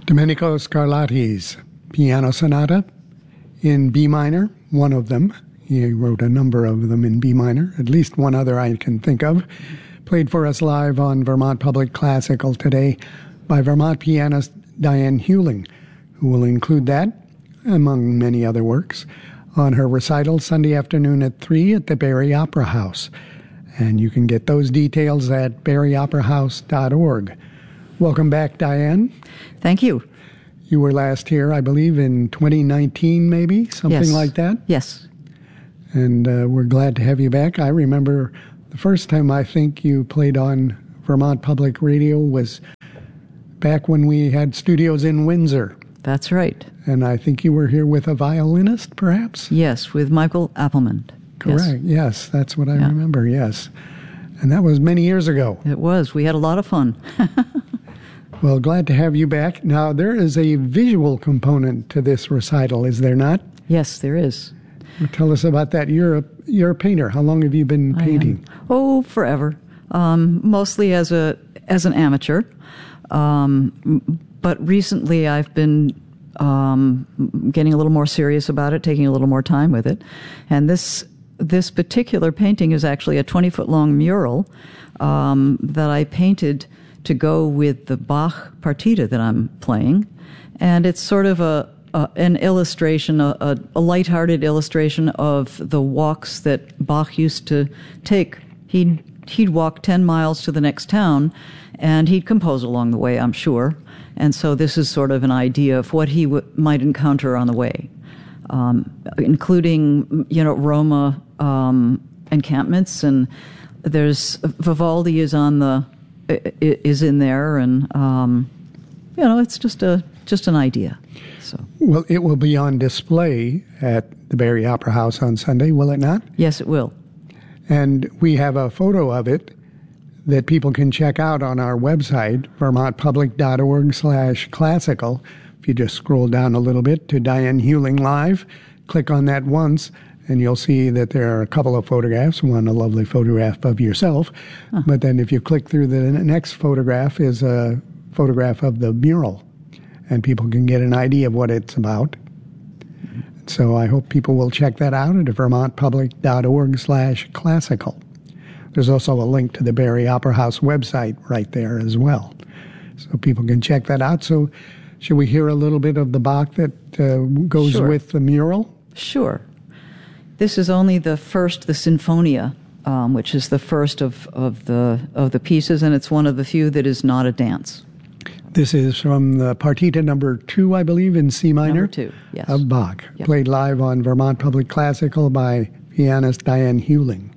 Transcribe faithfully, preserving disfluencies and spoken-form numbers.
Domenico Scarlatti's Piano Sonata in B minor, one of them. He wrote a number of them in B minor, at least one other I can think of. Played for us live on Vermont Public Classical today by Vermont pianist Diane Hewling, who will include that, among many other works, on her recital Sunday afternoon at three at the Barrie Opera House. And you can get those details at barrie opera house dot org. Welcome back, Diane. Thank you. You were last here, I believe, in twenty nineteen, maybe, something yes. like that? Yes. And uh, we're glad to have you back. I remember the first time I think you played on Vermont Public Radio was back when we had studios in Windsor. That's right. And I think you were here with a violinist, perhaps? Yes, with Michael Appelman. Correct. Yes, yes that's what I yeah. remember, yes. And that was many years ago. It was. We had a lot of fun. Well, glad to have you back. Now, there is a visual component to this recital, is there not? Yes, there is. Well, tell us about that. You're a, you're a painter. How long have you been painting? Oh, forever. Um, mostly as a as an amateur. Um, but recently I've been um, getting a little more serious about it, taking a little more time with it. And this this particular painting is actually a twenty-foot-long mural um, that I painted to go with the Bach partita that I'm playing. And it's sort of a, a an illustration, a, a, a lighthearted illustration of the walks that Bach used to take. He'd, he'd walk ten miles to the next town, and he'd compose along the way, I'm sure. And so this is sort of an idea of what he w- might encounter on the way, um, including, you know, Roma um, encampments. And there's Vivaldi is on the is in there, and um, you know, it's just a just an idea. So well, it will be on display at the Barrie Opera House on Sunday, will it not? Yes, it will. And we have a photo of it that people can check out on our website, vermont public dot org slash classical. If you just scroll down a little bit to Diane Hewling Live, click on that once, and you'll see that there are a couple of photographs, one a lovely photograph of yourself. Huh. But then if you click through, the next photograph is a photograph of the mural, and people can get an idea of what it's about. Mm-hmm. So I hope people will check that out at vermont public dot org slash classical. There's also a link to the Barrie Opera House website right there as well. So people can check that out. So should we hear a little bit of the Bach that uh, goes sure. with the mural? Sure. This is only the first, the Sinfonia, um, which is the first of, of the of the pieces, and it's one of the few that is not a dance. This is from the Partita number two, I believe, in C minor. Number two, yes. Of Bach, yep. Played live on Vermont Public Classical by pianist Diane Hewling.